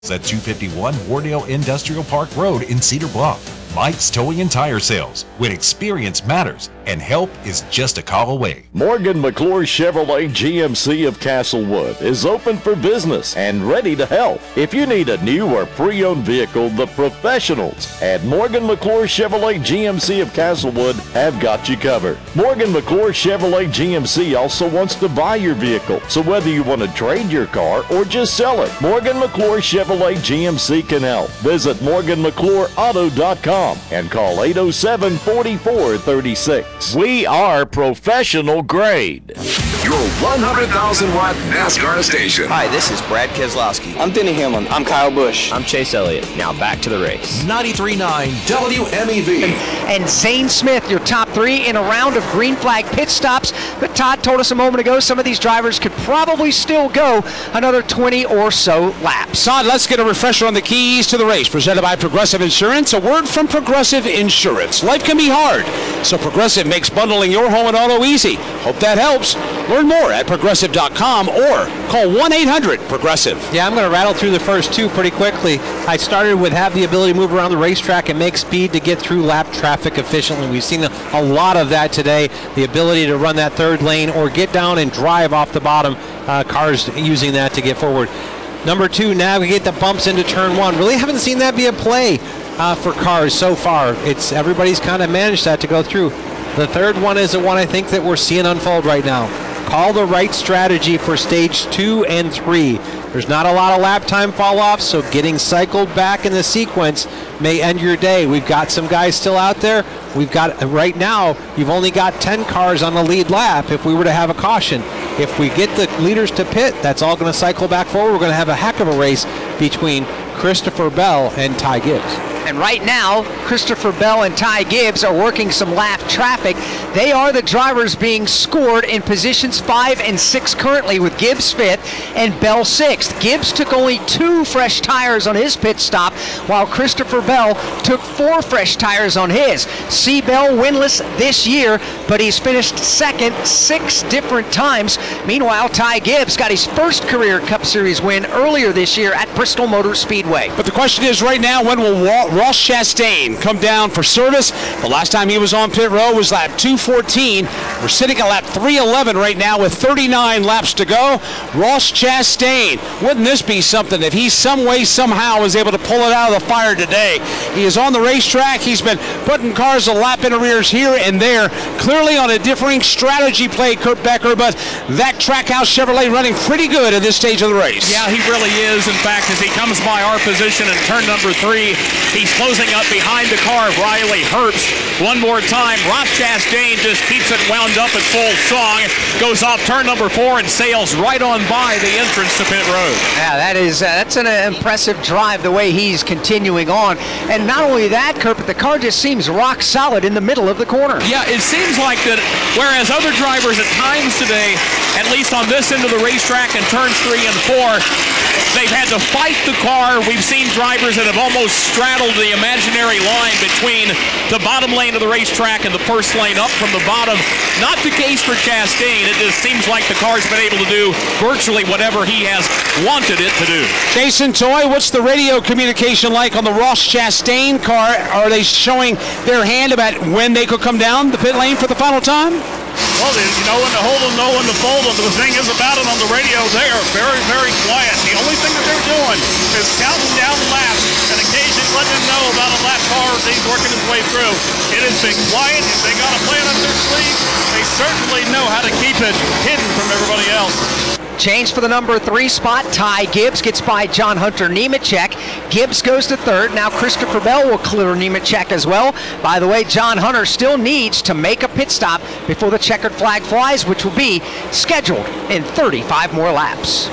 At 251 Wardale Industrial Park Road in Cedar Bluff. Mike's Towing and Tire Sales. When experience matters and help is just a call away. Morgan McClure Chevrolet GMC of Castlewood is open for business and ready to help. If you need a new or pre-owned vehicle, the professionals at Morgan McClure Chevrolet GMC of Castlewood have got you covered. Morgan McClure Chevrolet GMC also wants to buy your vehicle. So whether you want to trade your car or just sell it, Morgan McClure Chevrolet GMC can help. Visit MorganMcClureAuto.com and call 807-4436. We are professional grade. Your 100,000-watt NASCAR station. Hi, this is Brad Keselowski. I'm Denny Hamlin. I'm Kyle Busch. I'm Chase Elliott. Now back to the race. 93.9 WMEV. And Zane Smith, your top three in a round of green flag pit stops. But Todd told us a moment ago some of these drivers could probably still go another 20 or so laps. Todd, let's get a refresher on the keys to the race. Presented by Progressive Insurance. A word from Progressive Insurance. Life can be hard, so Progressive makes bundling your home and auto easy. Hope that helps. Learn more at Progressive.com or call 1-800-PROGRESSIVE. Yeah, I'm going to rattle through the first two pretty quickly. I started with have the ability to move around the racetrack and make speed to get through lap traffic efficiently. We've seen a lot of that today. The ability to run that third lane or get down and drive off the bottom. Cars using that to get forward. Number two, navigate the bumps into turn one. Really haven't seen that be a play for cars so far. Everybody's kind of managed that to go through. The third one is the one I think that we're seeing unfold right now. Call the right strategy for stage 2 and 3. There's not a lot of lap time fall off, so getting cycled back in the sequence may end your day. We've got some guys still out there. Right now, you've only got 10 cars on the lead lap if we were to have a caution. If we get the leaders to pit, that's all going to cycle back forward. We're going to have a heck of a race between Christopher Bell and Ty Gibbs. And right now, Christopher Bell and Ty Gibbs are working some lap traffic. They are the drivers being scored in positions 5 and 6 currently, with Gibbs 5th and Bell 6th. Gibbs took only 2 fresh tires on his pit stop, while Christopher Bell took 4 fresh tires on his. C. Bell winless this year, but he's finished second 6 different times. Meanwhile, Ty Gibbs got his first career Cup Series win earlier this year at Bristol Motor Speedway. But the question is right now, when will Ross Chastain come down for service? The last time he was on pit road was lap 214. We're sitting at lap 311 right now with 39 laps to go. Ross Chastain, wouldn't this be something if he some way, somehow was able to pull it out of the fire today? He is on the racetrack. He's been putting cars a lap in arrears here and there, clearly on a differing strategy play, Kurt Becker, but that Trackhouse Chevrolet running pretty good at this stage of the race. Yeah, he really is. In fact, as he comes by our position in turn number 3, he's closing up behind the car of Riley Herbst. One more time, Ross Chastain just keeps it wound up at full song, goes off turn number 4 and sails right on by the entrance to pit road. Yeah, that's an impressive drive the way he's continuing on. And not only that, Kurt, but the car just seems rock solid in the middle of the corner. Yeah, it seems like that, whereas other drivers at times today, at least on this end of the racetrack in turns 3 and 4, they've had to fight the car. We've seen drivers that have almost straddled the imaginary line between the bottom lane of the racetrack and the first lane up from the bottom. Not the case for Chastain. It just seems like the car's been able to do virtually whatever he has wanted it to do. Jason Toy, what's the radio communication like on the Ross Chastain car? Are they showing their hand about when they could come down the pit lane for the final time? Well, you know when to hold them, know when to fold them. The thing is about it on the radio, they are very, very quiet. The only thing that they're doing is counting down laps and occasionally letting them know about a lap car as he's working his way through. It has been quiet. If they got a plan up their sleeve, they certainly know how to keep it hidden from everybody else. Change for the number 3 spot. Ty Gibbs gets by John Hunter Nemechek. Gibbs goes to 3rd. Now Christopher Bell will clear Nemechek as well. By the way, John Hunter still needs to make a pit stop before the checkered flag flies, which will be scheduled in 35 more laps.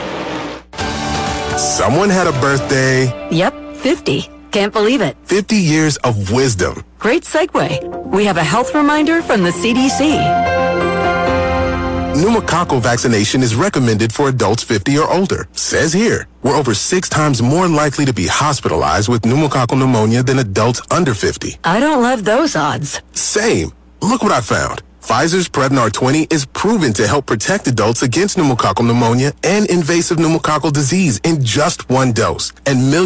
Someone had a birthday. Yep, 50. Can't believe it. 50 years of wisdom. Great segue. We have a health reminder from the CDC. Pneumococcal vaccination is recommended for adults 50 or older. Says here, we're over 6 times more likely to be hospitalized with pneumococcal pneumonia than adults under 50. I don't love those odds. Same. Look what I found. Pfizer's Prevnar 20 is proven to help protect adults against pneumococcal pneumonia and invasive pneumococcal disease in just one dose. And millions